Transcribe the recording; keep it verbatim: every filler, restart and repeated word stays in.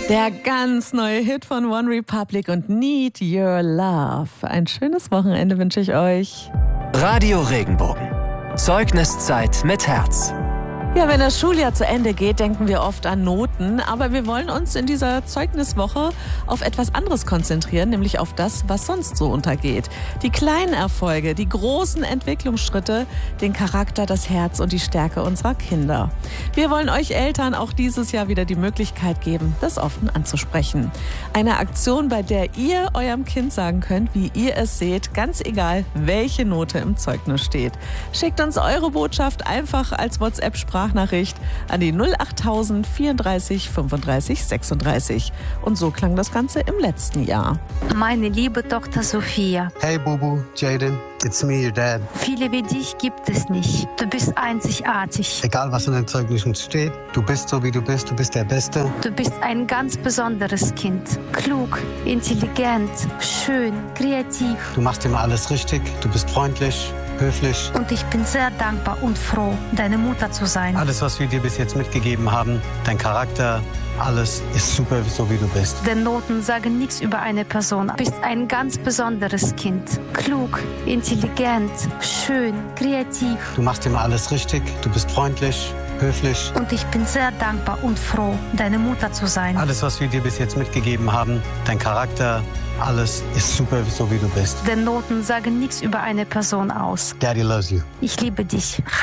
Der ganz neue Hit von One Republic und Need Your Love. Ein schönes Wochenende wünsche ich euch. Radio Regenbogen. Zeugniszeit mit Herz. Ja, wenn das Schuljahr zu Ende geht, denken wir oft an Noten. Aber wir wollen uns in dieser Zeugniswoche auf etwas anderes konzentrieren, nämlich auf das, was sonst so untergeht. Die kleinen Erfolge, die großen Entwicklungsschritte, den Charakter, das Herz und die Stärke unserer Kinder. Wir wollen euch Eltern auch dieses Jahr wieder die Möglichkeit geben, das offen anzusprechen. Eine Aktion, bei der ihr eurem Kind sagen könnt, wie ihr es seht, ganz egal, welche Note im Zeugnis steht. Schickt uns eure Botschaft einfach als WhatsApp-Sprachnachricht an die null achttausend vierunddreißig fünfunddreißig sechsunddreißig. Und so klang das Ganze im letzten Jahr. Meine liebe Tochter Sophia. Hey Bubu, Jaden, it's me, your dad. Viele wie dich gibt es nicht. Du bist einzigartig. Egal was in den Zeugnissen steht, du bist so wie du bist, du bist der Beste. Du bist ein ganz besonderes Kind. Klug, intelligent, schön, kreativ. Du machst immer alles richtig, du bist freundlich, höflich. Und ich bin sehr dankbar und froh, deine Mutter zu sein. Alles, was wir dir bis jetzt mitgegeben haben, dein Charakter, alles ist super, so wie du bist. Denn Noten sagen nichts über eine Person. Du bist ein ganz besonderes Kind. Klug, intelligent, schön, kreativ. Du machst immer alles richtig, du bist freundlich, höflich. Und ich bin sehr dankbar und froh, deine Mutter zu sein. Alles, was wir dir bis jetzt mitgegeben haben, dein Charakter, alles ist super, so wie du bist. Denn Noten sagen nichts über eine Person aus. Daddy loves you. Ich liebe dich.